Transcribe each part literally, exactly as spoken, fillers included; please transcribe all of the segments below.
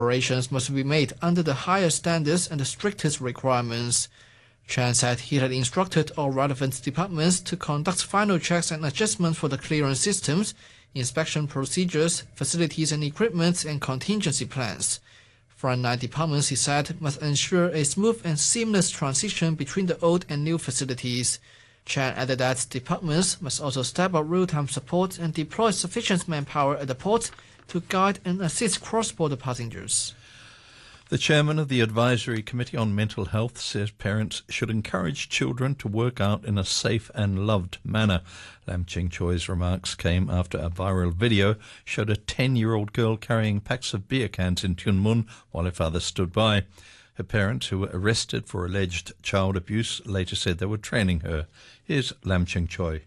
Operations must be made under the highest standards and the strictest requirements. Chan said he had instructed all relevant departments to conduct final checks and adjustments for the clearance systems, inspection procedures, facilities and equipment, and contingency plans. Frontline departments, he said, must ensure a smooth and seamless transition between the old and new facilities. Chan added that departments must also step up real-time support and deploy sufficient manpower at the port to guide and assist cross-border passengers. The chairman of the Advisory Committee on Mental Health says parents should encourage children to work out in a safe and loved manner. Lam Ching-choi's remarks came after a viral video showed a ten-year-old girl carrying packs of beer cans in Tuen Mun while her father stood by. Her parents, who were arrested for alleged child abuse, later said they were training her. Here's Lam Ching-choi.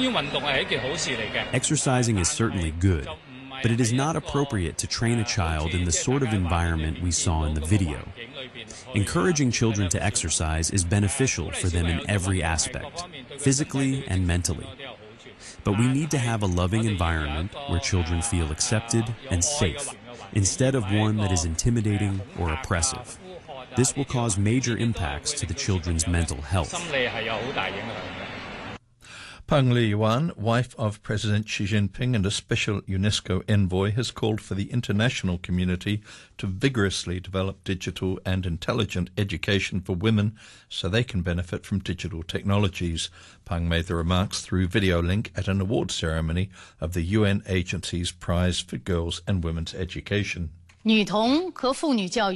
Exercising is certainly good, but it is not appropriate to train a child in the sort of environment we saw in the video. Encouraging children to exercise is beneficial for them in every aspect, physically and mentally. But we need to have a loving environment where children feel accepted and safe, instead of one that is intimidating or oppressive. This will cause major impacts to the children's mental health. Peng Liyuan, wife of President Xi Jinping and a special UNESCO envoy, has called for the international community to vigorously develop digital and intelligent education for women so they can benefit from digital technologies. Peng made the remarks through video link at an award ceremony of the U N agency's Prize for Girls and Women's Education. Girls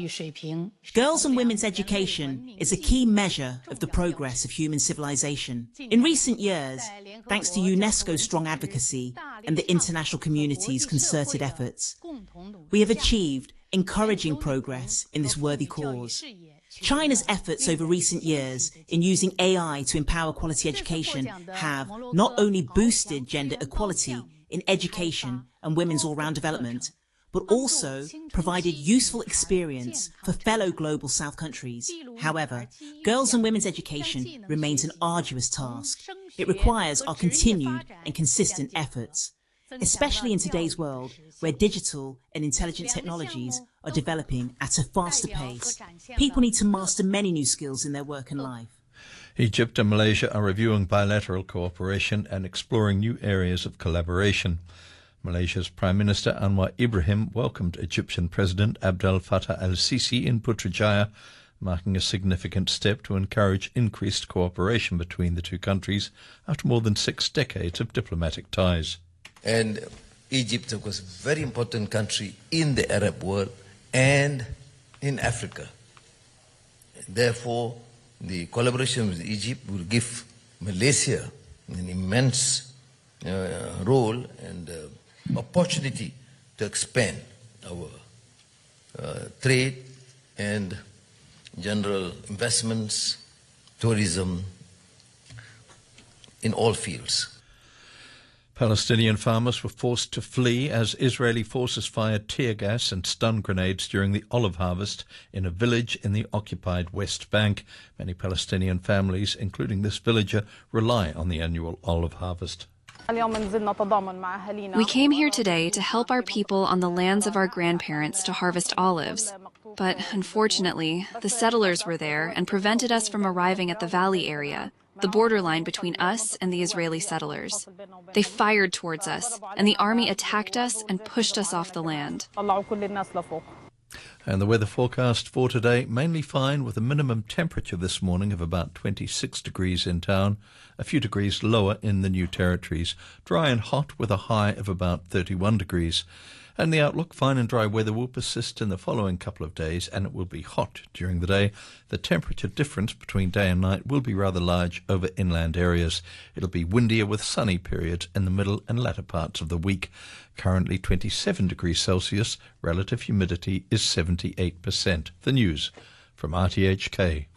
and women's education is a key measure of the progress of human civilization. In recent years, thanks to UNESCO's strong advocacy and the international community's concerted efforts, we have achieved encouraging progress in this worthy cause. China's efforts over recent years in using A I to empower quality education have not only boosted gender equality in education and women's all-round development, but also provided useful experience for fellow global South countries. However, girls and women's education remains an arduous task. It requires our continued and consistent efforts, especially in today's world where digital and intelligent technologies are developing at a faster pace. People need to master many new skills in their work and life. Egypt and Malaysia are reviewing bilateral cooperation and exploring new areas of collaboration. Malaysia's Prime Minister Anwar Ibrahim welcomed Egyptian President Abdel Fattah al-Sisi in Putrajaya, marking a significant step to encourage increased cooperation between the two countries after more than six decades of diplomatic ties. And Egypt, of course, a very important country in the Arab world and in Africa. Therefore, the collaboration with Egypt will give Malaysia an immense uh, role and uh, opportunity to expand our uh, trade and general investments, tourism, in all fields. Palestinian farmers were forced to flee as Israeli forces fired tear gas and stun grenades during the olive harvest in a village in the occupied West Bank. Many Palestinian families, including this villager, rely on the annual olive harvest. We came here today to help our people on the lands of our grandparents to harvest olives. But unfortunately, the settlers were there and prevented us from arriving at the valley area, the borderline between us and the Israeli settlers. They fired towards us, and the army attacked us and pushed us off the land. And the weather forecast for today, mainly fine with a minimum temperature this morning of about twenty-six degrees in town, a few degrees lower in the New Territories, dry and hot with a high of about thirty-one degrees. And the outlook, fine and dry weather will persist in the following couple of days, and it will be hot during the day. The temperature difference between day and night will be rather large over inland areas. It'll be windier with sunny periods in the middle and latter parts of the week. Currently twenty-seven degrees Celsius, relative humidity is seventy-eight percent. The news from R T H K.